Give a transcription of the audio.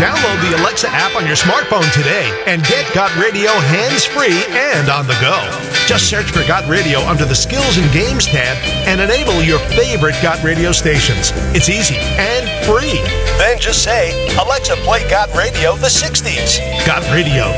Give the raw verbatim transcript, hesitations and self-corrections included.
Download the Alexa app on your smartphone today and get Got Radio hands-free and on the go. Just search for Got Radio under the Skills and Games tab and enable your favorite Got Radio stations. It's easy and free. Then just say, Alexa, play Got Radio the sixties. Got Radio.